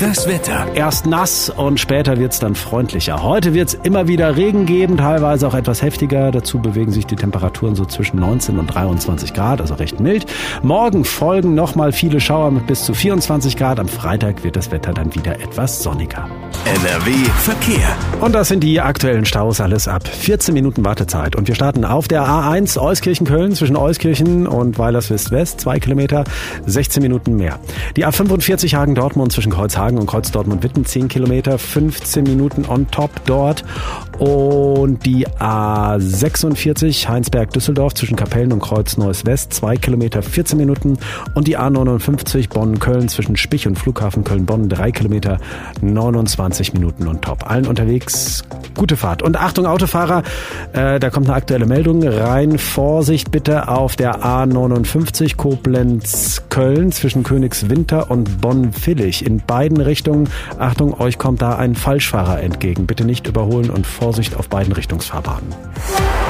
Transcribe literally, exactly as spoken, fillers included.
Das Wetter. Erst nass und später wird's dann freundlicher. Heute wird's immer wieder Regen geben, teilweise auch etwas heftiger. Dazu bewegen sich die Temperaturen so zwischen neunzehn und dreiundzwanzig Grad, also recht mild. Morgen folgen nochmal viele Schauer mit bis zu vierundzwanzig Grad. Am Freitag wird das Wetter dann wieder etwas sonniger. N R W Verkehr. Und das sind die aktuellen Staus, alles ab vierzehn Minuten Wartezeit. Und wir starten auf der A eins Euskirchen-Köln zwischen Euskirchen und Weilerswist-West, zwei Kilometer, sechzehn Minuten mehr. Die A fünfundvierzig Hagen-Dortmund zwischen Kreuzhagen und Kreuz-Dortmund-Witten, zehn Kilometer, fünfzehn Minuten on top dort. Und die A sechsundvierzig Heinsberg-Düsseldorf zwischen Kapellen und Kreuz-Neuss-West, zwei Kilometer, vierzehn Minuten. Und die A neunundfünfzig Bonn-Köln zwischen Spich und Flughafen Köln-Bonn, drei Kilometer, neunundzwanzig Minuten on top. Allen unterwegs gute Fahrt. Und Achtung Autofahrer, äh, da kommt eine aktuelle Meldung rein. Vorsicht bitte auf der A neunundfünfzig Koblenz-Köln zwischen Königswinter und Bonn-Villig. In beiden Richtungen, Achtung, euch kommt da ein Falschfahrer entgegen. Bitte nicht überholen und Vorsicht auf beiden Richtungsfahrbahnen.